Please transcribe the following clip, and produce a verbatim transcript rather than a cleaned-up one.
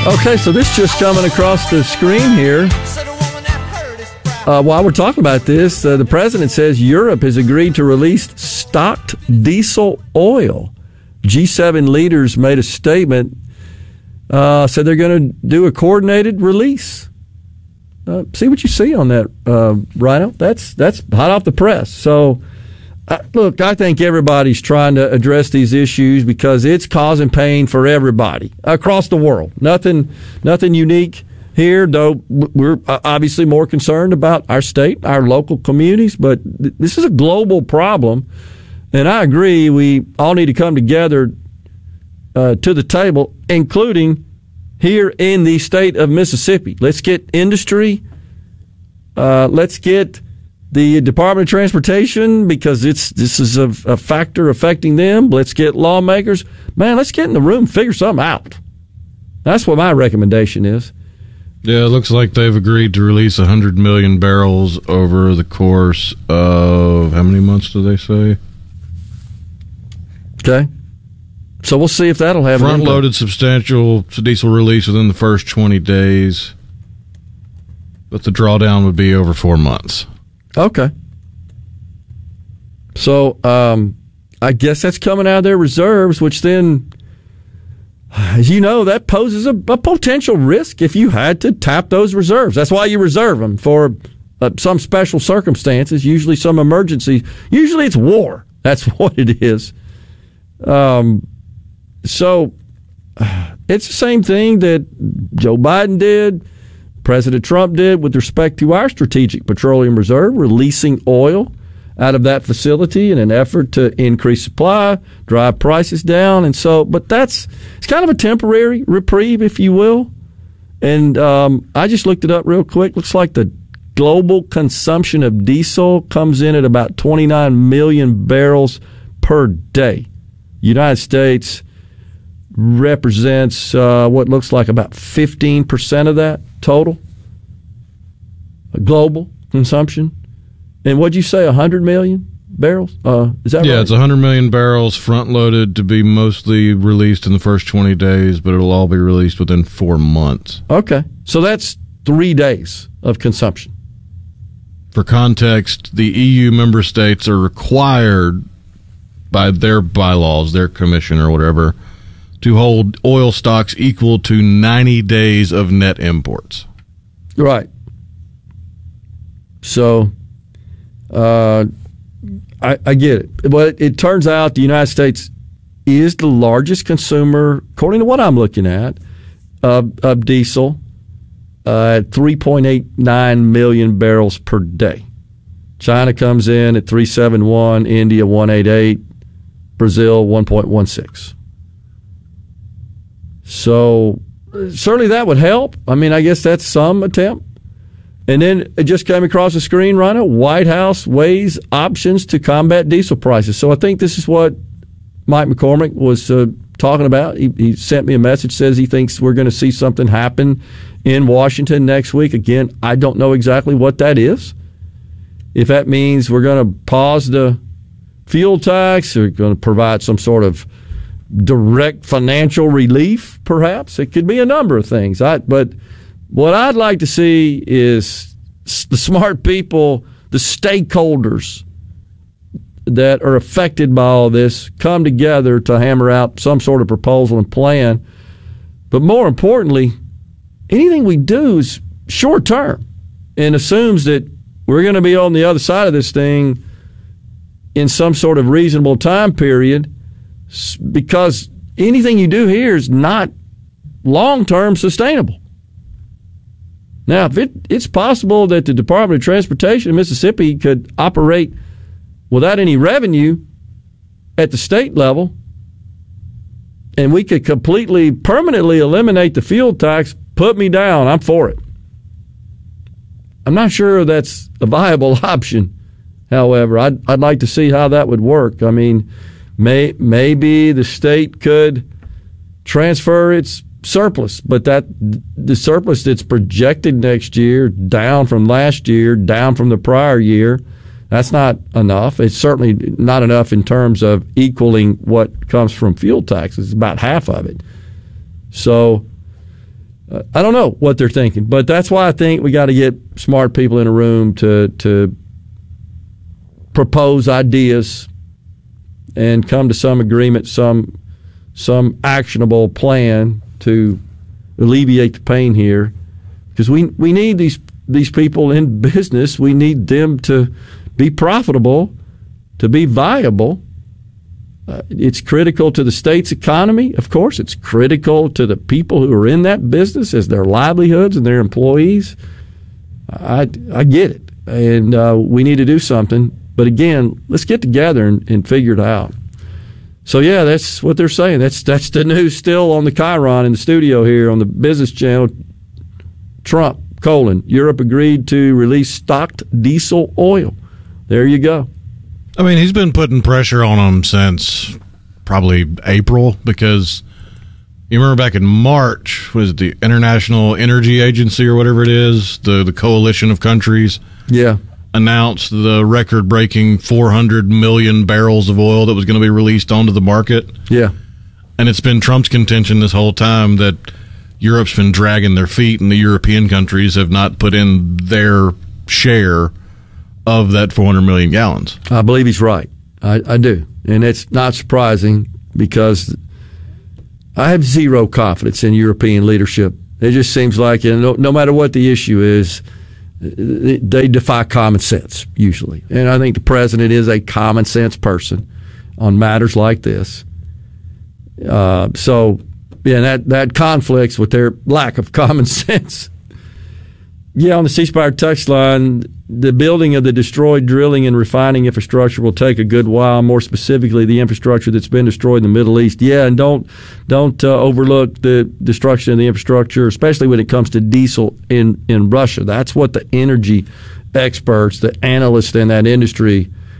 Okay, so this just coming across the screen here. Uh, while we're talking about this, uh, the president says Europe has agreed to release stocked diesel oil. G seven leaders made a statement, uh, said they're going to do a coordinated release. Uh, see what you see on that, uh, Rhino. That's that's hot off the press. So, uh, look, I think everybody's trying to address these issues because it's causing pain for everybody across the world. Nothing, nothing unique here, though we're obviously more concerned about our state, our local communities, but th- this is a global problem, and I agree we all need to come together uh, to the table, including here in the state of Mississippi. Let's get industry, uh, let's get the Department of Transportation, because it's this is a, a factor affecting them. Let's get lawmakers. Man, let's get in the room and figure something out. That's what my recommendation is. Yeah, it looks like they've agreed to release one hundred million barrels over the course of, how many months do they say? Okay. So we'll see if that'll have an impact. Front-loaded substantial diesel release within the first twenty days, but the drawdown would be over four months. Okay. So um, I guess that's coming out of their reserves, which then, as you know, that poses a, a potential risk if you had to tap those reserves. That's why you reserve them for uh, some special circumstances, usually some emergency. Usually it's war. That's what it is. Um, so uh, it's the same thing that Joe Biden did, President Trump did with respect to our Strategic Petroleum Reserve, releasing oil out of that facility in an effort to increase supply, drive prices down. And so, but that's, it's kind of a temporary reprieve, if you will. And um, I just looked it up real quick. Looks like the global consumption of diesel comes in at about twenty-nine million barrels per day. United States represents uh, what looks like about fifteen percent of that total global consumption. And what'd you say, one hundred million barrels? Uh, is that yeah, right? Yeah, it's one hundred million barrels front-loaded to be mostly released in the first twenty days, but it'll all be released within four months. Okay. So that's three days of consumption. For context, the E U member states are required by their bylaws, their commission or whatever, to hold oil stocks equal to ninety days of net imports. Right. So... Uh, I, I get it. But it turns out the United States is the largest consumer, according to what I'm looking at, of, of diesel uh, at three point eight nine million barrels per day. China comes in at three seventy-one, India one eighty-eight, Brazil one point one six. So certainly that would help. I mean, I guess that's some attempt. And then it just came across the screen, Rhino, White House weighs options to combat diesel prices. So I think this is what Mike McCormick was uh, talking about. He, he sent me a message, says he thinks we're going to see something happen in Washington next week. Again, I don't know exactly what that is. If that means we're going to pause the fuel tax or going to provide some sort of direct financial relief, perhaps. It could be a number of things. I, but... What I'd like to see is the smart people, the stakeholders that are affected by all this come together to hammer out some sort of proposal and plan. But more importantly, anything we do is short term and assumes that we're going to be on the other side of this thing in some sort of reasonable time period, because anything you do here is not long-term sustainable. Now, if it, it's possible that the Department of Transportation in Mississippi could operate without any revenue at the state level, and we could completely, permanently eliminate the fuel tax, put me down. I'm for it. I'm not sure that's a viable option, however. I'd, I'd like to see how that would work. I mean, may, maybe the state could transfer its surplus, but that the surplus that's projected next year, down from last year, down from the prior year, that's not enough. It's certainly not enough in terms of equaling what comes from fuel taxes. It's about half of it. So uh, I don't know what they're thinking, but that's why I think we got to get smart people in a room to to propose ideas and come to some agreement, some some actionable plan to alleviate the pain here, because we we need these these people in business. We need them to be profitable, to be viable. Uh, it's critical to the state's economy, of course. It's critical to the people who are in that business as their livelihoods and their employees. I, I get it, and uh, we need to do something. But again, let's get together and, and figure it out. So, yeah, that's what they're saying. That's that's the news still on the Chiron in the studio here on the Business Channel. Trump, colon, Europe agreed to release stocked diesel oil. There you go. I mean, he's been putting pressure on them since probably April, because you remember back in March, was it the International Energy Agency or whatever it is, the, the coalition of countries? Yeah. Announced the record-breaking four hundred million barrels of oil that was going to be released onto the market. Yeah. And it's been Trump's contention this whole time that Europe's been dragging their feet and the European countries have not put in their share of that four hundred million gallons. I believe he's right. I, I do. And it's not surprising, because I have zero confidence in European leadership. It just seems like, you know, no matter what the issue is, they defy common sense, usually. And I think the president is a common sense person on matters like this. Uh, so, yeah, that, that conflicts with their lack of common sense. Yeah, on the C Spire text line, the building of the destroyed drilling and refining infrastructure will take a good while, more specifically the infrastructure that's been destroyed in the Middle East. Yeah, and don't don't uh, overlook the destruction of the infrastructure, especially when it comes to diesel in, in Russia. That's what the energy experts, the analysts in that industry